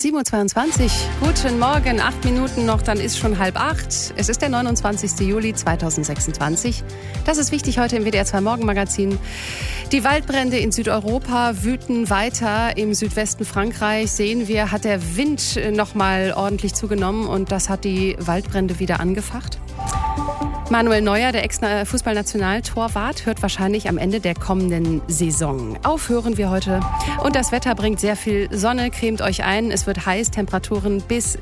7.22 Uhr. Guten Morgen, 8 Minuten noch, dann ist schon 7:30. Es ist der 29. Juli 2026. Das ist wichtig heute im WDR 2 Morgenmagazin. Die Waldbrände in Südeuropa wüten weiter. Im Südwesten Frankreichs sehen wir, hat der Wind noch mal ordentlich zugenommen und das hat die Waldbrände wieder angefacht. Manuel Neuer, der Ex-Fußballnationaltorwart, hört wahrscheinlich am Ende der kommenden Saison. Aufhören wir heute. Und das Wetter bringt sehr viel Sonne, cremt euch ein. Es wird heiß, Temperaturen bis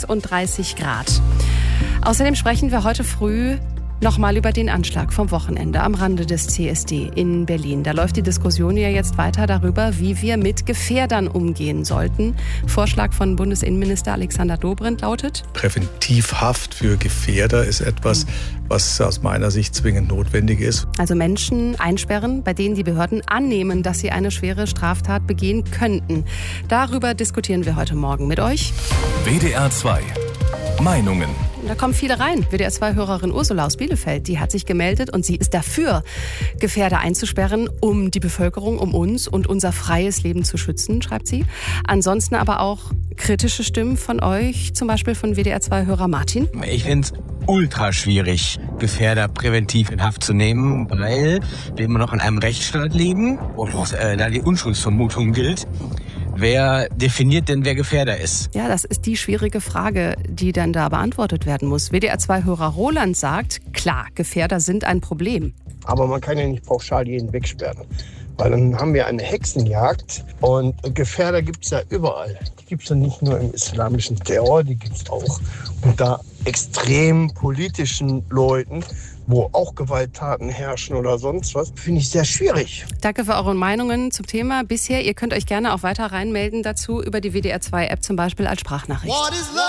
36 Grad. Außerdem sprechen wir heute früh nochmal über den Anschlag vom Wochenende am Rande des CSD in Berlin. Da läuft die Diskussion ja jetzt weiter darüber, wie wir mit Gefährdern umgehen sollten. Vorschlag von Bundesinnenminister Alexander Dobrindt lautet: Präventivhaft für Gefährder ist etwas, was aus meiner Sicht zwingend notwendig ist. Also Menschen einsperren, bei denen die Behörden annehmen, dass sie eine schwere Straftat begehen könnten. Darüber diskutieren wir heute Morgen mit euch. WDR 2 Meinungen. Da kommen viele rein. WDR 2-Hörerin Ursula aus Bielefeld, die hat sich gemeldet und sie ist dafür, Gefährder einzusperren, um die Bevölkerung, um uns und unser freies Leben zu schützen, schreibt sie. Ansonsten aber auch kritische Stimmen von euch, zum Beispiel von WDR 2-Hörer Martin. Ich finde es ultra schwierig, Gefährder präventiv in Haft zu nehmen, weil wir immer noch in einem Rechtsstaat leben und da die Unschuldsvermutung gilt. Wer definiert denn, wer Gefährder ist? Ja, das ist die schwierige Frage, die dann da beantwortet werden muss. WDR 2-Hörer Roland sagt, klar, Gefährder sind ein Problem. Aber man kann ja nicht pauschal jeden wegsperren. Weil dann haben wir eine Hexenjagd und Gefährder gibt es ja überall. Die gibt es ja nicht nur im islamischen Terror, die gibt es auch unter extrem politischen Leuten, wo auch Gewalttaten herrschen oder sonst was, finde ich sehr schwierig. Danke für eure Meinungen zum Thema bisher. Ihr könnt euch gerne auch weiter reinmelden dazu über die WDR 2 App, zum Beispiel als Sprachnachricht.